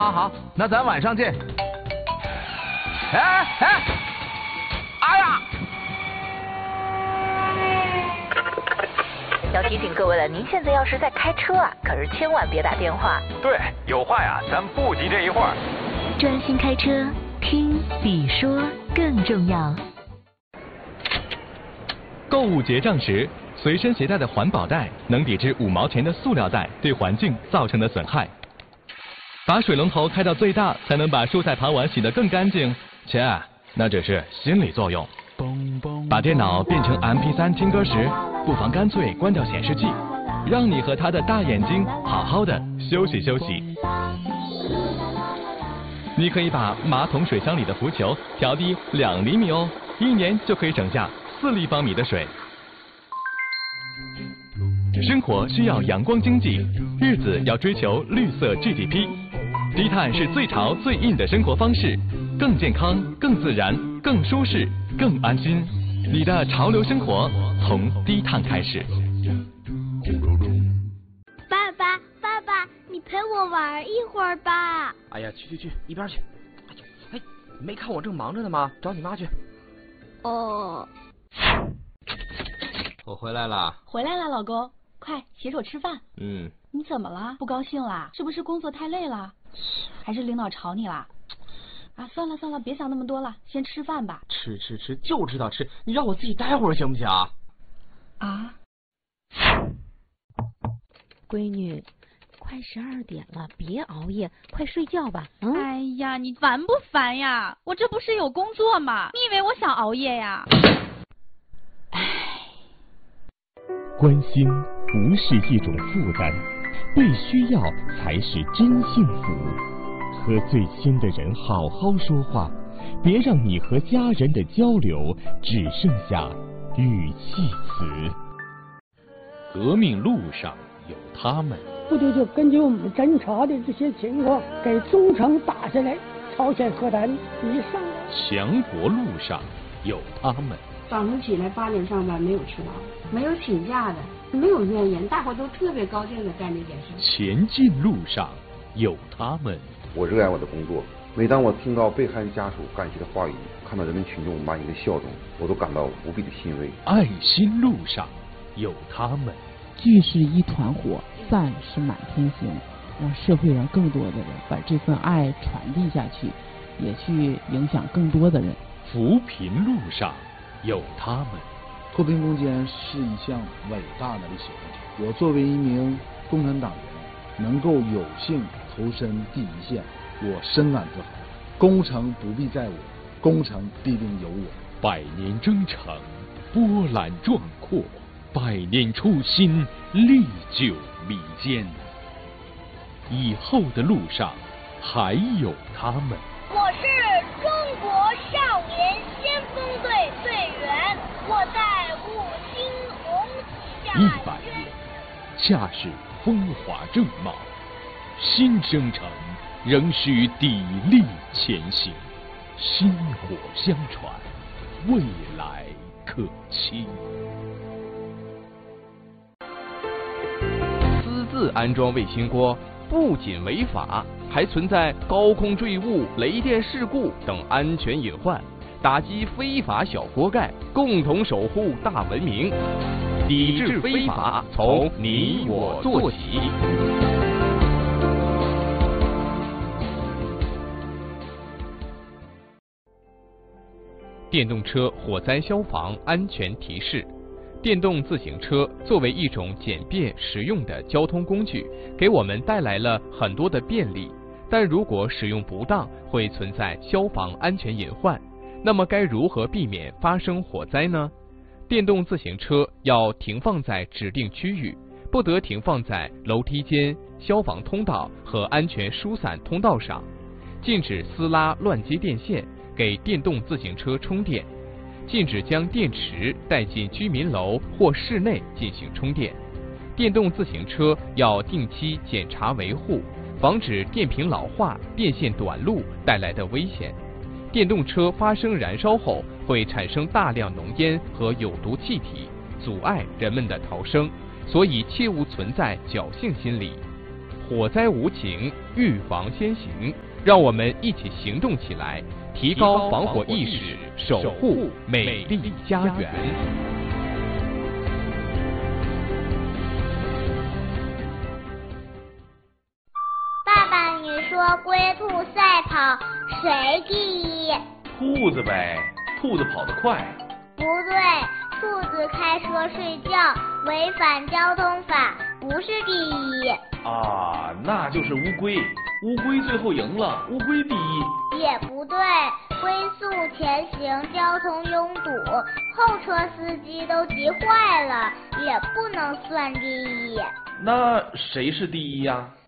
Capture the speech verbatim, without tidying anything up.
好好，那咱晚上见。哎哎，哎呀！ 要提醒各位了，您现在要是在开车啊，可是千万别打电话。 对，有话呀，咱不急这一会儿。 专心开车，听比说更重要。 购物结账时，随身携带的环保袋能抵制五毛钱的塑料袋对环境造成的损害。把水龙头开到最大，才能把蔬菜盘碗洗得更干净。切，那只是心理作用。把电脑变成 M P 三 听歌时，不妨干脆关掉显示器，让你和他的大眼睛好好的休息休息。你可以把马桶水箱里的浮球调低两厘米哦，一年就可以省下四立方米的水。生活需要阳光经济，日子要追求绿色 G D P。低碳是最潮最硬的生活方式，更健康、更自然、更舒适、更安心。你的潮流生活从低碳开始。 爸爸，爸爸，你陪我玩一会儿吧。 哎呀，去去去，一边去！哎呀，哎，没看我正忙着呢吗？找你妈去。 哦。 我回来了。 回来了，老公，快洗手吃饭。 嗯。 你怎么了？不高兴啦？是不是工作太累了？还是领导吵你啦？啊，算了算了，别想那么多了，先吃饭吧。 吃吃吃，就知道吃，你让我自己待会儿行不行？ 啊？ 闺女，快十二点了，别熬夜，快睡觉吧。嗯。 哎呀，你烦不烦呀？我这不是有工作吗？你以为我想熬夜呀？ 唉。 关心不是一种负担，被需要才是真幸福。和最亲的人好好说话，别让你和家人的交流只剩下语气词。 革命路上有他们， 部队就根据我们侦查的这些情况，给中程打下来，朝鲜核弹以上。 强国路上有他们。 早晨起来八点上班，没有迟到，没有请假的，没有怨言，大伙都特别高兴的干这件事。 前进路上有他们。 我热爱我的工作，每当我听到被害人家属感谢的话语，看到人民群众满意的笑容，我都感到无比的欣慰。 爱心路上有他们。 聚是一团火，散是满天星，让社会上更多的人把这份爱传递下去，也去影响更多的人。 扶贫路上有他们。 脱贫攻坚是一项伟大的历史工程，我作为一名共产党员，能够有幸投身第一线，我深感自豪。攻城不必在我，攻城必定有我。 百年征程，波澜壮阔；百年初心，历久弥坚。以后的路上还有他们。 我是中国少年先锋队队员，我在五星红旗下。 一百年，恰是风华正茂。新征程仍需砥砺前行，薪火相传，未来可期。 私自安装卫星锅不仅违法，还存在高空坠物、雷电事故等安全隐患，打击非法小锅盖，共同守护大文明。抵制非法，从你我做起。电动车火灾消防安全提示：电动自行车作为一种简便实用的交通工具，给我们带来了很多的便利，但如果使用不当，会存在消防安全隐患。那么该如何避免发生火灾呢？电动自行车要停放在指定区域，不得停放在楼梯间、消防通道和安全疏散通道上，禁止私拉乱接电线，给电动自行车充电，禁止将电池带进居民楼或室内进行充电。电动自行车要定期检查维护，防止电瓶老化、电线短路带来的危险。电动车发生燃烧后会产生大量浓烟和有毒气体，阻碍人们的逃生，所以切勿存在侥幸心理。 火灾无情，预防先行。让我们一起行动起来，提高防火意识，守护美丽家园。 爸爸，你说龟兔赛跑谁第一？ 兔子呗，兔子跑得快。 不对，兔子开车睡觉违反交通法，不是第一。 啊，那就是乌龟，乌龟最后赢了，乌龟第一。 也不对，龟速前行，交通拥堵，后车司机都急坏了，也不能算第一。 那谁是第一呀？